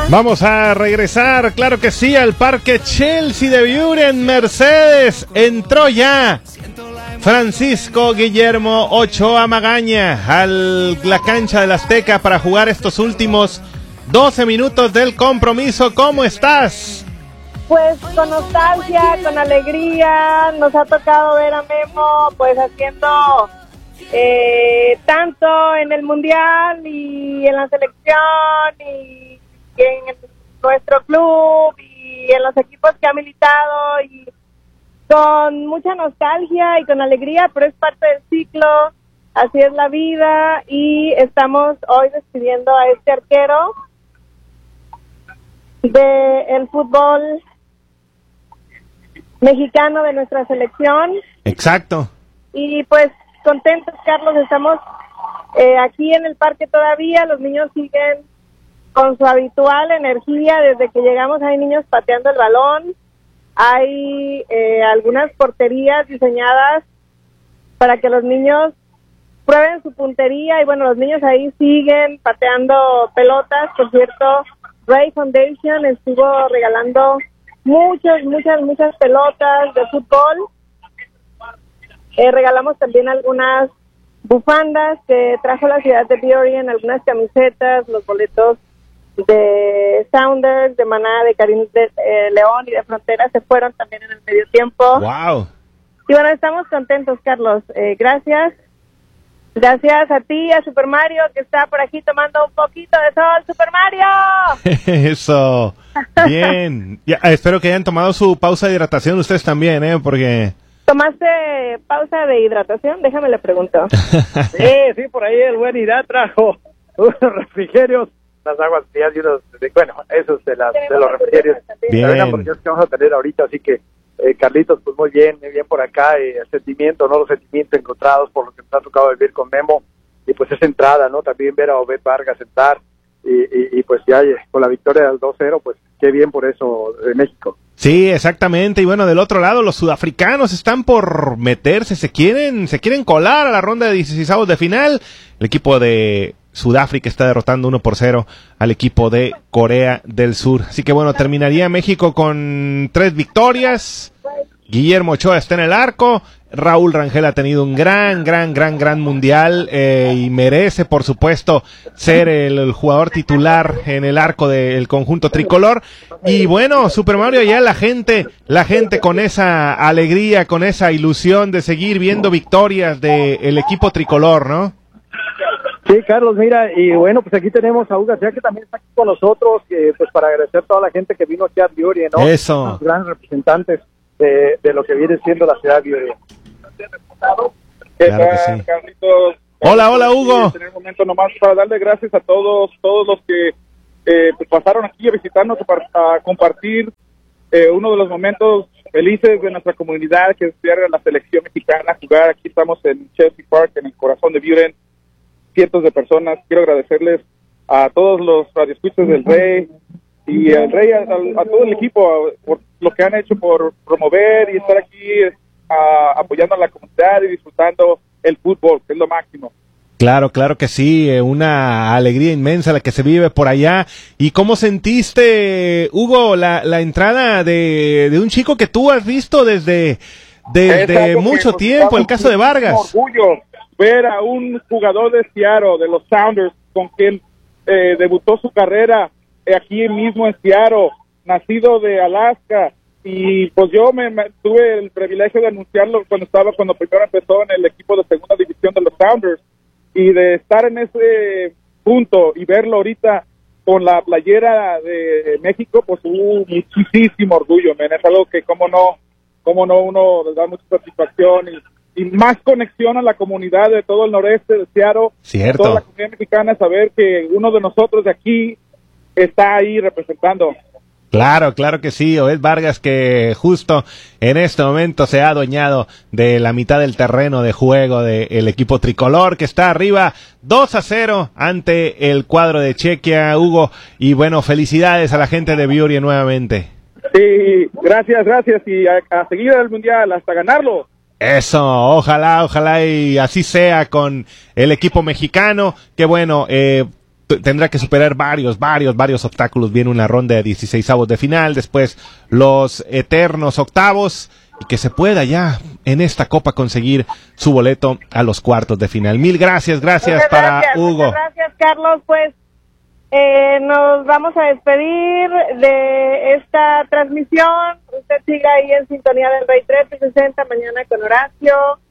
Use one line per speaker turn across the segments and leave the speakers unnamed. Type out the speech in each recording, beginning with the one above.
Vamos a regresar, claro que sí, al Parque Chelsea de Beauty en Mercedes. Entró ya Francisco Guillermo Ochoa Magaña a la cancha del Azteca para jugar estos últimos 12 minutos del compromiso. ¿Cómo estás?
Pues con nostalgia, con alegría. Nos ha tocado ver a Memo pues haciendo tanto en el Mundial y en la selección y en nuestro club y en los equipos que ha militado, y con mucha nostalgia y con alegría, pero es parte del ciclo, así es la vida, y estamos hoy despidiendo a este arquero del fútbol mexicano, de nuestra selección.
Exacto.
Y pues contentos, Carlos, estamos aquí en el parque todavía, los niños siguen con su habitual energía. Desde que llegamos hay niños pateando el balón, hay algunas porterías diseñadas para que los niños prueben su puntería, y bueno, los niños ahí siguen pateando pelotas. Por cierto, Ray Foundation estuvo regalando muchas pelotas de fútbol. Regalamos también algunas bufandas que trajo la ciudad de Beauty, en algunas camisetas, los boletos de Sounders, de Maná, de Karim de León y de Frontera se fueron también en el medio tiempo.
Wow.
Y bueno, estamos contentos, Carlos. Gracias a ti, a Super Mario, que está por aquí tomando un poquito de sol. ¡Super Mario!
Eso, bien. Ya, espero que hayan tomado su pausa de hidratación ustedes también, porque...
¿Tomaste pausa de hidratación? Déjame le pregunto.
Sí, por ahí el buen Irán trajo unos refrigerios, las aguas frías y unos, esos de los refrigerios.
Bien.
Porque es que vamos a tener ahorita, así que Carlitos, pues muy bien por acá, el sentimiento, ¿no? Los sentimientos encontrados por lo que nos ha tocado vivir con Memo, y pues esa entrada, ¿no? También ver a Obed Vargas entrar, y pues ya con la victoria del 2-0, pues qué bien por eso de México.
Sí, exactamente. Y bueno, del otro lado, los sudafricanos están por meterse, se quieren colar a la ronda de 16avos de final. El equipo de Sudáfrica está derrotando 1-0 al equipo de Corea del Sur. Así que bueno, terminaría México con 3 victorias. Guillermo Ochoa está en el arco. Raúl Rangel ha tenido un gran mundial, y merece, por supuesto, ser el jugador titular en el arco del conjunto tricolor. Y bueno, Super Mario, ya la gente con esa alegría, con esa ilusión de seguir viendo victorias del equipo tricolor, ¿no?
Sí, Carlos, mira, y bueno, pues aquí tenemos a Hugo García, que también está aquí con nosotros, pues para agradecer a toda la gente que vino aquí a Beauty, ¿no?
Eso.
Los grandes representantes de lo que viene siendo la ciudad de Beauty.
Claro que sí.
Carlitos?
Hola, Hugo.
Tener un momento nomás para darle gracias a todos los que pues pasaron aquí a visitarnos, a compartir uno de los momentos felices de nuestra comunidad, que es ver a la selección mexicana jugar. Aquí estamos en Chelsea Park, en el corazón de Beauty, cientos de personas. Quiero agradecerles a todos los radioescuchas del Rey y al Rey, a todo el equipo, por lo que han hecho por promover y estar aquí apoyando a la comunidad y disfrutando el fútbol, que es lo máximo.
Claro que sí, una alegría inmensa la que se vive por allá. ¿Y cómo sentiste, Hugo, la entrada de un chico que tú has visto desde mucho tiempo, el caso de Vargas?
Un orgullo ver a un jugador de Seattle, de los Sounders, con quien debutó su carrera aquí mismo en Seattle, nacido de Alaska. Y pues yo tuve el privilegio de anunciarlo cuando primero empezó en el equipo de segunda división de los Sounders, y de estar en ese punto y verlo ahorita con la playera de México, pues muchísimo orgullo, man. Es algo que como no uno les da mucha satisfacción y más conexión a la comunidad de todo el noreste de Seattle.
Cierto.
Toda la comunidad mexicana, saber que uno de nosotros de aquí está ahí representando.
Claro que sí, Obed Vargas, que justo en este momento se ha adueñado de la mitad del terreno de juego del equipo tricolor, que está arriba 2-0 ante el cuadro de Chequia, Hugo, y bueno, felicidades a la gente de Beauty nuevamente.
Sí, gracias, y a seguir el Mundial hasta ganarlo.
Eso, ojalá y así sea con el equipo mexicano, que bueno, tendrá que superar varios obstáculos. Viene una ronda de 16avos de final, después los eternos octavos, y que se pueda ya en esta copa conseguir su boleto a los cuartos de final. Mil gracias para Hugo.
Muchas gracias, Carlos. Pues nos vamos a despedir de esta transmisión. Usted siga ahí en sintonía del Rey 1360, mañana con Horacio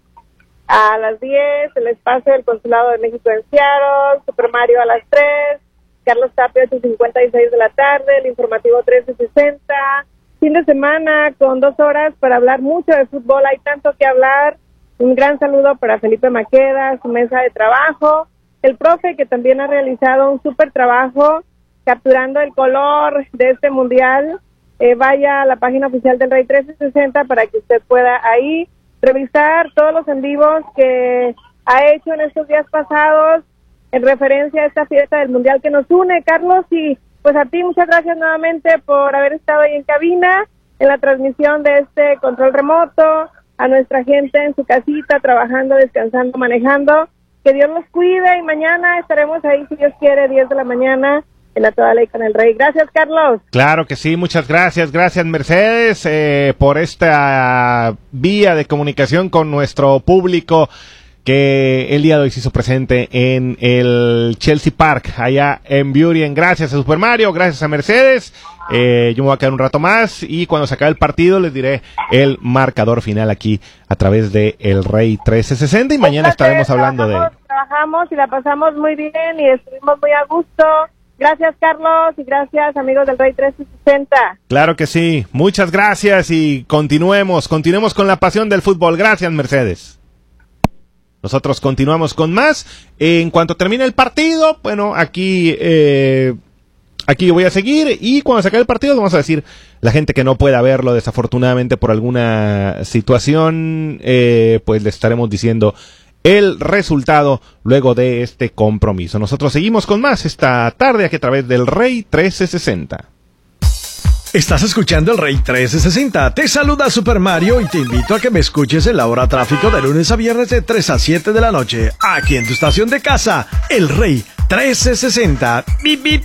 a las 10, el espacio del Consulado de México en Seattle, Super Mario a las 3, Carlos Tapia 8:56 de la tarde, el informativo 1360, fin de semana con 2 horas para hablar mucho de fútbol, hay tanto que hablar. Un gran saludo para Felipe Maqueda, su mesa de trabajo, el profe que también ha realizado un súper trabajo capturando el color de este mundial. Vaya a la página oficial del Rey 1360 para que usted pueda ahí revisar todos los en vivos que ha hecho en estos días pasados en referencia a esta fiesta del mundial que nos une, Carlos. Y pues a ti muchas gracias nuevamente por haber estado ahí en cabina, en la transmisión de este control remoto, a nuestra gente en su casita, trabajando, descansando, manejando. Que Dios los cuide y mañana estaremos ahí, si Dios quiere, 10 de la mañana, en La Toda Ley con el Rey. Gracias, Carlos.
Claro que sí, muchas gracias. Gracias, Mercedes, por esta vía de comunicación con nuestro público que el día de hoy se hizo presente en el Chelsea Park, allá en Burien. Gracias a Super Mario, gracias a Mercedes. Yo me voy a quedar un rato más y cuando se acabe el partido les diré el marcador final aquí a través de El Rey 1360 y mañana estaremos hablando de...
Trabajamos y la pasamos muy bien y estuvimos muy a gusto. Gracias, Carlos, y gracias, amigos del Rey 1360.
Claro que sí, muchas gracias y continuemos con la pasión del fútbol. Gracias, Mercedes. Nosotros continuamos con más. En cuanto termine el partido, bueno, aquí yo voy a seguir y cuando se acabe el partido vamos a decir la gente que no pueda verlo desafortunadamente por alguna situación, pues le estaremos diciendo el resultado luego de este compromiso. Nosotros seguimos con más esta tarde aquí a través del Rey 1360.
Estás escuchando el Rey 1360. Te saluda Super Mario y te invito a que me escuches en la hora tráfico de lunes a viernes de 3 a 7 de la noche. Aquí en tu estación de casa, el Rey 1360. Bip, bip.